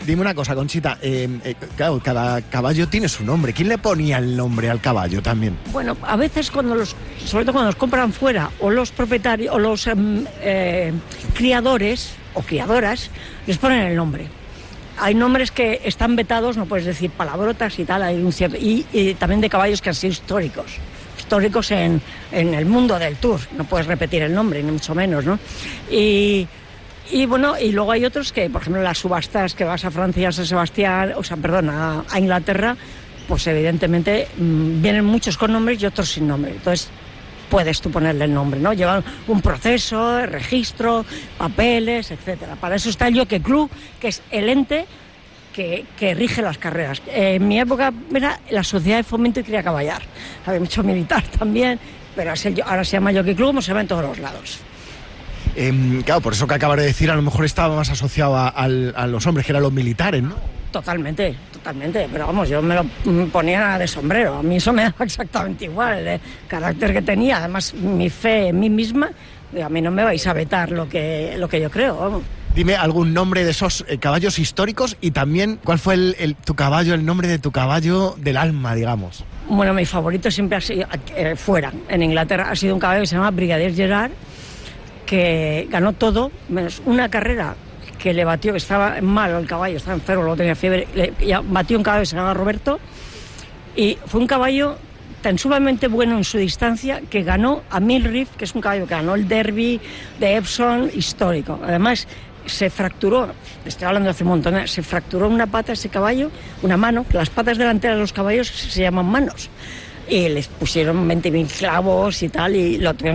Dime una cosa, Conchita, claro, cada caballo tiene su nombre. ¿Quién le ponía el nombre al caballo también? Bueno, a veces sobre todo cuando los compran fuera, o los propietarios, o los criadores o criadoras, les ponen el nombre. Hay nombres que están vetados, no puedes decir palabrotas y tal, y también de caballos que han sido históricos en el mundo del Tour, no puedes repetir el nombre, ni mucho menos, ¿no? Y bueno, y luego hay otros que, por ejemplo, las subastas que vas a Francia, a San Sebastián, a Inglaterra, pues evidentemente vienen muchos con nombres y otros sin nombre. Entonces puedes tú ponerle el nombre, ¿no? Llevan un proceso, registro, papeles, etcétera. Para eso está el Jockey Club, que es el ente que rige las carreras. En mi época era la Sociedad de Fomento y Cría Caballar. Había mucho militar también, pero ahora se llama Jockey Club, como se ve en todos los lados. Claro, por eso que acabas de decir, a lo mejor estaba más asociado a los hombres, que eran los militares, ¿no? Totalmente, pero vamos, yo me lo ponía de sombrero, a mí eso me daba exactamente igual, el carácter que tenía, además mi fe en mí misma, a mí no me vais a vetar lo que yo creo, vamos. Dime algún nombre de esos caballos históricos y también cuál fue el nombre de tu caballo del alma, digamos. Bueno, mi favorito siempre ha sido, fuera, en Inglaterra, ha sido un caballo que se llama Brigadier Gerard, que ganó todo, menos una carrera que le batió, que estaba malo el caballo, estaba enfermo, luego tenía fiebre, batió un caballo que se llama Roberto, y fue un caballo tan sumamente bueno en su distancia que ganó a Milrif, que es un caballo que ganó el Derby de Epsom histórico. Además, se fracturó, estoy hablando hace un montón, se fracturó una pata ese caballo, una mano, que las patas delanteras de los caballos se llaman manos, y les pusieron 20.000 clavos y tal, y lo tuvieron